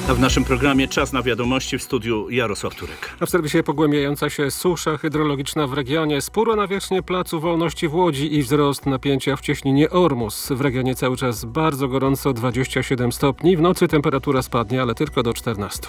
A w naszym programie Czas na wiadomości, w studiu Jarosław Turek. A w serwisie pogłębiająca się susza hydrologiczna w regionie, spór o nawierzchnię Placu Wolności w Łodzi i wzrost napięcia w cieśninie Ormus. W regionie cały czas bardzo gorąco, 27 stopni. W nocy temperatura spadnie, ale tylko do 14.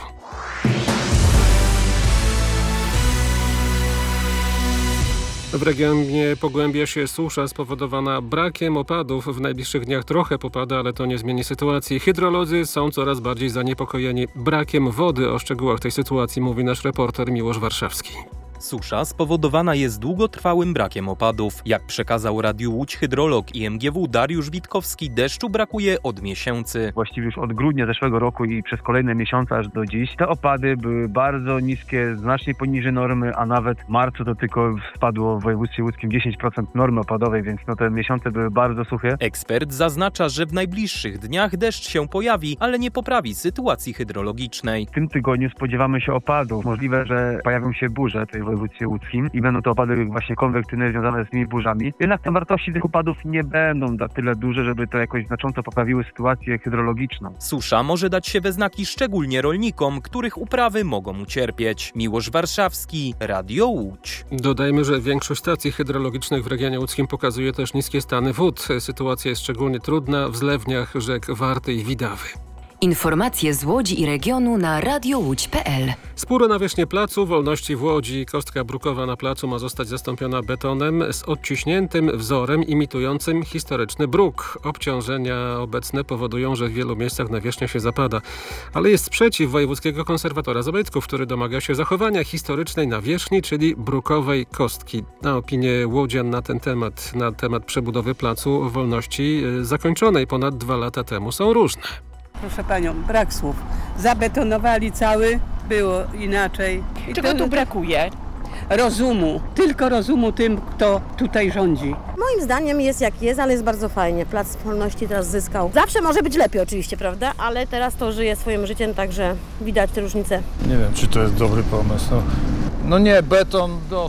W regionie pogłębia się susza spowodowana brakiem opadów. W najbliższych dniach trochę popada, ale to nie zmieni sytuacji. Hydrolodzy są coraz bardziej zaniepokojeni brakiem wody. O szczegółach tej sytuacji mówi nasz reporter Miłosz Warszawski. Susza spowodowana jest długotrwałym brakiem opadów. Jak przekazał Radiu Łódź hydrolog IMGW Dariusz Witkowski, deszczu brakuje od miesięcy. Właściwie już od grudnia zeszłego roku i przez kolejne miesiące aż do dziś te opady były bardzo niskie, znacznie poniżej normy, a nawet w marcu to tylko spadło w województwie łódzkim 10% normy opadowej, więc te miesiące były bardzo suche. Ekspert zaznacza, że w najbliższych dniach deszcz się pojawi, ale nie poprawi sytuacji hydrologicznej. W tym tygodniu spodziewamy się opadów. Możliwe, że pojawią się burze w województwie łódzkim i będą to opady właśnie konwektywne związane z tymi burzami. Jednak te wartości tych opadów nie będą na tyle duże, żeby to jakoś znacząco poprawiły sytuację hydrologiczną. Susza może dać się we znaki szczególnie rolnikom, których uprawy mogą ucierpieć. Miłosz Warszawski, Radio Łódź. Dodajmy, że większość stacji hydrologicznych w regionie łódzkim pokazuje też niskie stany wód. Sytuacja jest szczególnie trudna w zlewniach rzek Warty i Widawy. Informacje z Łodzi i regionu na radiołódź.pl. Spór o nawierzchnię Placu Wolności w Łodzi. Kostka brukowa na placu ma zostać zastąpiona betonem z odciśniętym wzorem imitującym historyczny bruk. Obciążenia obecne powodują, że w wielu miejscach nawierzchnia się zapada. Ale jest sprzeciw wojewódzkiego konserwatora zabytków, który domaga się zachowania historycznej nawierzchni, czyli brukowej kostki. Na opinię łodzian na temat przebudowy Placu Wolności zakończonej ponad 2 lata temu są różne. Proszę panią, brak słów. Zabetonowali cały, było inaczej. Czego tu brakuje? Rozumu. Tylko rozumu tym, kto tutaj rządzi. Moim zdaniem jest jak jest, ale jest bardzo fajnie. Plac Wolności teraz zyskał. Zawsze może być lepiej oczywiście, prawda? Ale teraz to żyje swoim życiem, także widać te różnice. Nie wiem, czy to jest dobry pomysł. No nie, beton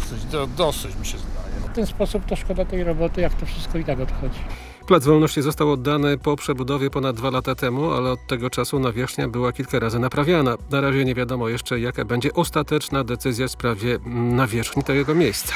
dosyć mi się zdaje. W ten sposób to szkoda tej roboty, jak to wszystko i tak odchodzi. Plac Wolności został oddany po przebudowie ponad 2 lata temu, ale od tego czasu nawierzchnia była kilka razy naprawiana. Na razie nie wiadomo jeszcze, jaka będzie ostateczna decyzja w sprawie nawierzchni tego miejsca.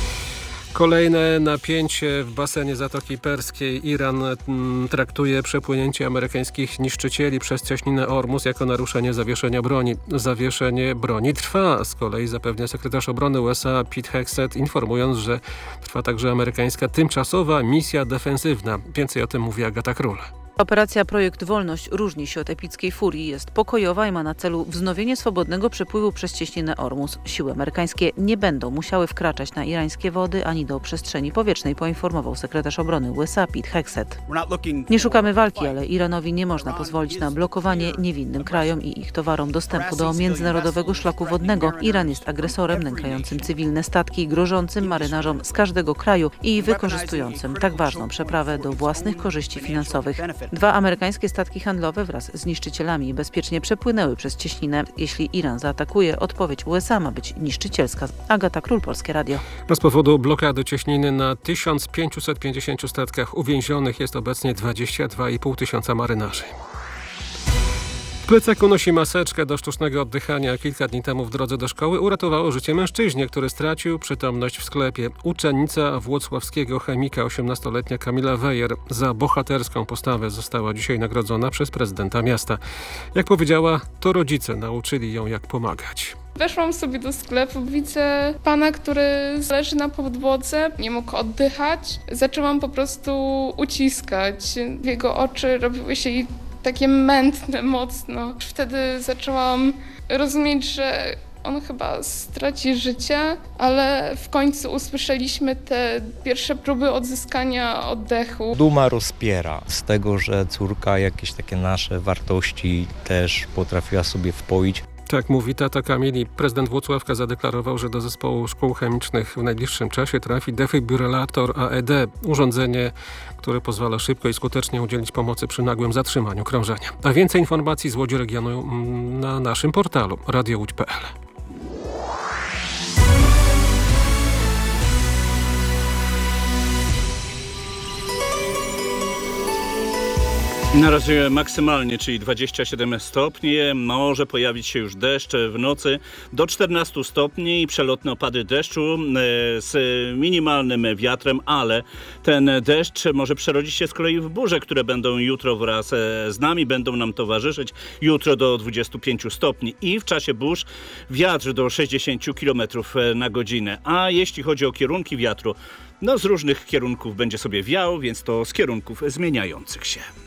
Kolejne napięcie w basenie Zatoki Perskiej. Iran traktuje przepłynięcie amerykańskich niszczycieli przez cieśninę Ormus jako naruszenie zawieszenia broni. Zawieszenie broni trwa. Z kolei zapewnia sekretarz obrony USA Pete Hegseth, informując, że trwa także amerykańska tymczasowa misja defensywna. Więcej o tym mówi Agata Król. Operacja Projekt Wolność różni się od epickiej furii, jest pokojowa i ma na celu wznowienie swobodnego przepływu przez cieśninę Ormus. Siły amerykańskie nie będą musiały wkraczać na irańskie wody ani do przestrzeni powietrznej, poinformował sekretarz obrony USA Pete Hegseth. Nie szukamy walki, ale Iranowi nie można pozwolić na blokowanie niewinnym krajom i ich towarom dostępu do międzynarodowego szlaku wodnego. Iran jest agresorem nękającym cywilne statki, grożącym marynarzom z każdego kraju i wykorzystującym tak ważną przeprawę do własnych korzyści finansowych. 2 amerykańskie statki handlowe wraz z niszczycielami bezpiecznie przepłynęły przez cieśninę. Jeśli Iran zaatakuje, odpowiedź USA ma być niszczycielska. Agata Król, Polskie Radio. Z powodu blokady cieśniny na 1550 statkach uwięzionych jest obecnie 22,5 tysiąca marynarzy. W plecaku nosi maseczkę do sztucznego oddychania. Kilka dni temu w drodze do szkoły uratowało życie mężczyźnie, który stracił przytomność w sklepie. Uczennica włocławskiego chemika, 18-letnia Kamila Wejer, za bohaterską postawę została dzisiaj nagrodzona przez prezydenta miasta. Jak powiedziała, to rodzice nauczyli ją, jak pomagać. Weszłam sobie do sklepu, widzę pana, który leży na podłodze, nie mógł oddychać. Zaczęłam po prostu uciskać. Jego oczy robiły się takie mętne mocno. Wtedy zaczęłam rozumieć, że on chyba straci życie, ale w końcu usłyszeliśmy te pierwsze próby odzyskania oddechu. Duma rozpiera z tego, że córka jakieś takie nasze wartości też potrafiła sobie wpoić. Tak mówi tata Kamili. Prezydent Włocławka zadeklarował, że do zespołu szkół chemicznych w najbliższym czasie trafi defibrylator AED. Urządzenie, które pozwala szybko i skutecznie udzielić pomocy przy nagłym zatrzymaniu krążenia. A więcej informacji z Łodzi regionu na naszym portalu radiołódź.pl. Na razie maksymalnie, czyli 27 stopni. Może pojawić się już deszcz w nocy do 14 stopni i przelotne opady deszczu z minimalnym wiatrem, ale ten deszcz może przerodzić się z kolei w burze, które będą jutro wraz z nami, będą nam towarzyszyć jutro do 25 stopni i w czasie burz wiatr do 60 km na godzinę. A jeśli chodzi o kierunki wiatru, z różnych kierunków będzie sobie wiał, więc to z kierunków zmieniających się.